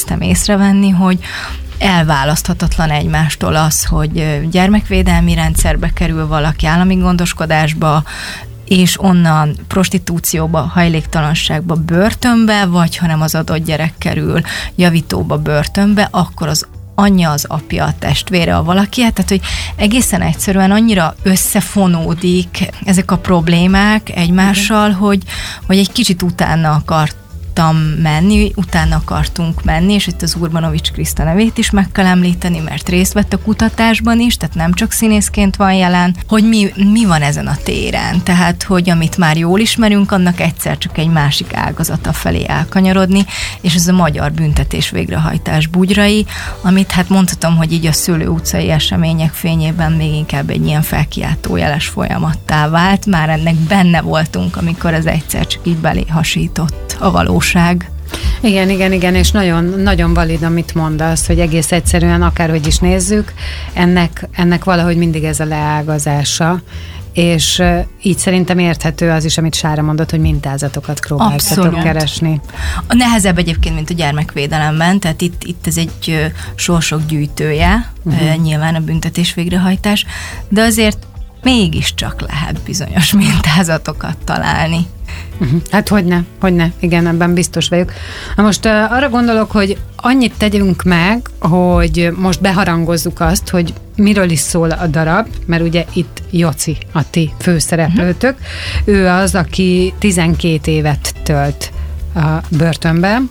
kezdtem észrevenni, hogy elválaszthatatlan egymástól az, hogy gyermekvédelmi rendszerbe kerül valaki, állami gondoskodásba, és onnan prostitúcióba, hajléktalanságba, börtönbe, vagy hanem az adott gyerek kerül javítóba, börtönbe, akkor az anyja, az apja, a testvére, a valaki, tehát hogy egészen egyszerűen annyira összefonódik ezek a problémák egymással, hogy egy kicsit utána akartunk menni, és itt az Urbanovics Kriszta nevét is meg kell említeni, mert részt vett a kutatásban is, tehát nem csak színészként van jelen, hogy mi van ezen a téren, tehát hogy amit már jól ismerünk, annak egyszer csak egy másik ágazata felé elkanyarodni, és ez a magyar büntetés végrehajtás bugyrai, amit hát mondhatom, hogy így a Szőlő utcai események fényében még inkább egy ilyen felkiáltójeles folyamattá vált, már ennek benne voltunk, amikor ez egyszer csak így belé hasított a valóság. Igen, és nagyon, nagyon valid, amit mondasz, hogy egész egyszerűen akárhogy is nézzük, ennek valahogy mindig ez a leágazása, és így szerintem érthető az is, amit Sára mondott, hogy mintázatokat próbáltatok keresni. A nehezebb egyébként, mint a gyermekvédelemben, tehát itt ez egy sorsok gyűjtője, nyilván a büntetés végrehajtás, de azért mégiscsak lehet bizonyos mintázatokat találni. Hát hogyne, igen, ebben biztos vagyok. Na most arra gondolok, hogy annyit tegyünk meg, hogy most beharangozzuk azt, hogy miről is szól a darab, mert ugye itt Joci a ti főszereplőtök. Ő az, aki 12 évet tölt a börtönben,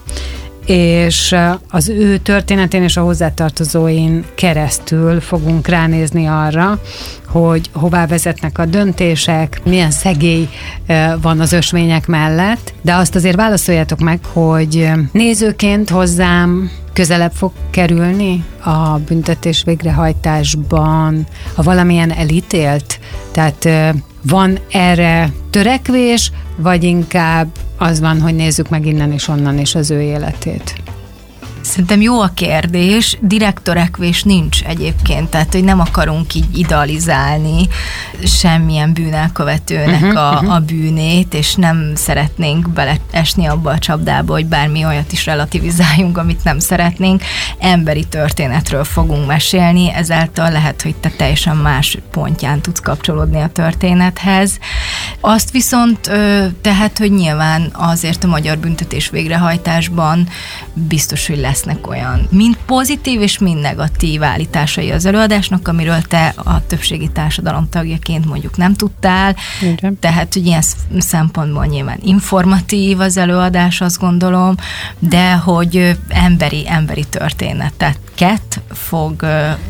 és az ő történetén és a hozzátartozóin keresztül fogunk ránézni arra, hogy hová vezetnek a döntések, milyen szegély van az ösvények mellett, de azt azért válaszoljátok meg, hogy nézőként hozzám közelebb fog kerülni a büntetés végrehajtásban, ha valamilyen elítélt, tehát van erre törekvés, vagy inkább az van, hogy nézzük meg innen és onnan is az ő életét? Szerintem jó a kérdés, direkt törekvés nincs egyébként, tehát hogy nem akarunk így idealizálni semmilyen bűnelkövetőnek a bűnét, és nem szeretnénk beleesni abba a csapdába, hogy bármi olyat is relativizáljunk, amit nem szeretnénk. Emberi történetről fogunk mesélni, ezáltal lehet, hogy te teljesen más pontján tudsz kapcsolódni a történethez. Azt viszont tehát, hogy nyilván azért a magyar büntetés végrehajtásban biztos, hogy lesznek olyan mind pozitív és mind negatív állításai az előadásnak, amiről te a többségi társadalom tagjaként mondjuk nem tudtál. Igen. Tehát, hogy ilyen szempontból nyilván informatív az előadás, azt gondolom, de hogy emberi történeteket fog,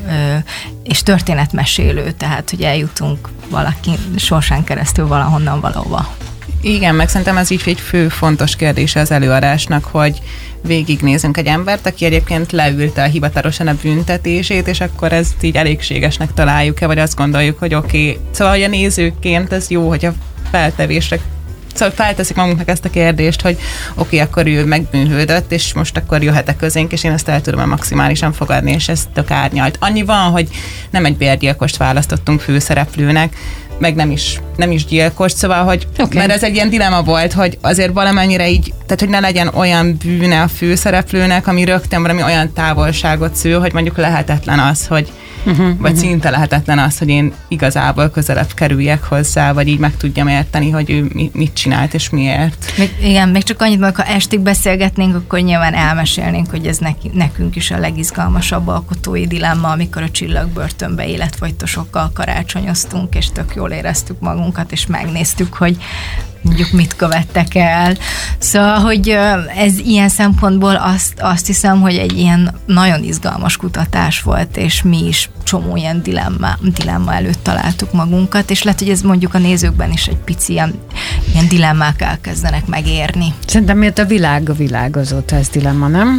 és történetmesélő, tehát, hogy eljutunk valaki sorsán keresztül valahonnan valahova. Igen, meg szerintem ez így egy fő fontos kérdése az előadásnak, hogy végignézünk egy embert, aki egyébként leülte hivatalosan a büntetését, és akkor ezt így elégségesnek találjuk-e, vagy azt gondoljuk, hogy oké. Szóval, hogy a nézőként ez jó, hogy a feltevésre szóval felteszik magunknak ezt a kérdést, hogy oké, akkor ő megbűnhődött, és most akkor jöhet közénk, és én ezt el tudom maximálisan fogadni, és ez tök árnyalt. Annyi van, hogy nem egy bérgyilkost választottunk főszereplőnek, meg nem is gyilkos, szóval, hogy mert ez egy ilyen dilemma volt, hogy azért valamennyire így, tehát hogy ne legyen olyan bűne a főszereplőnek, ami rögtön valami olyan távolságot szül, hogy mondjuk lehetetlen az, hogy vagy szinte lehetetlen az, hogy én igazából közelebb kerüljek hozzá, vagy így meg tudjam érteni, hogy ő mit csinált és miért. Még csak annyit, hogy ha estig beszélgetnénk, akkor nyilván elmesélnénk, hogy ez nekünk is a legizgalmasabb alkotói dilemma, amikor a Csillagbörtönbe életfogytosokkal karácsonyoztunk, és tök jól éreztük magunkat, és megnéztük, hogy mondjuk mit követtek el. Szóval, hogy ez ilyen szempontból azt hiszem, hogy egy ilyen nagyon izgalmas kutatás volt, és mi is csomó ilyen dilemma előtt találtuk magunkat, és lehet, hogy ez mondjuk a nézőkben is egy pici ilyen dilemmák elkezdenek megérni. Szerintem miért a világ azóta ez dilemma, nem?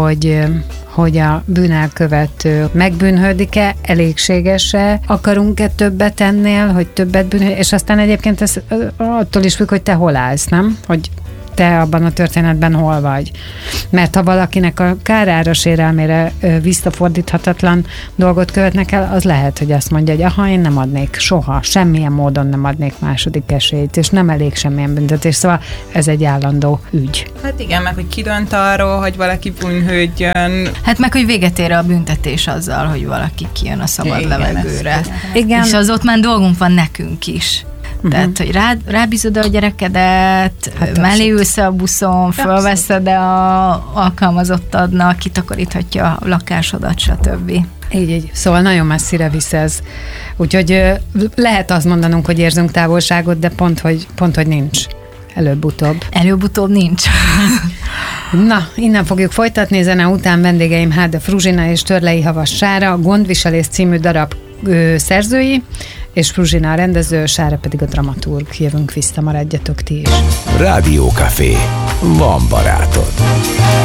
Hogy a bűnelkövető megbűnhődik-e, elégséges-e, akarunk-e többet ennél, hogy többet bűnhődik, és aztán egyébként ez attól is függ, hogy te hol állsz, nem? Hogy te abban a történetben hol vagy. Mert ha valakinek a kárára, sérelmére visszafordíthatatlan dolgot követnek el, az lehet, hogy azt mondja, hogy aha, én nem adnék soha, semmilyen módon nem adnék második esélyt, és nem elég semmilyen büntetés. Szóval ez egy állandó ügy. Hát igen, meg hogy ki dönt arról, hogy valaki bűnhődjön. Hát meg, hogy véget ér a büntetés azzal, hogy valaki kijön a szabad levegőre. Igen. És az ott már dolgunk van nekünk is. Tehát, hogy rábízod a gyerekedet, mellé ülsz a buszon, fölveszed a alkalmazottadnak, kitakaríthatja a lakásodat, stb. Így. Szóval nagyon messzire visz ez. Úgyhogy lehet azt mondanunk, hogy érzünk távolságot, de pont, hogy nincs. Előbb-utóbb nincs. Na, innen fogjuk folytatni, zene után vendégeim Háde Fruzsina és Törlei Havas Sára, Gondviselés című darab szerzői, és Fruzsina a rendező, Sára pedig a dramaturg. Jövünk vissza, maradjatok ti is. Rádiókafé. Van barátod.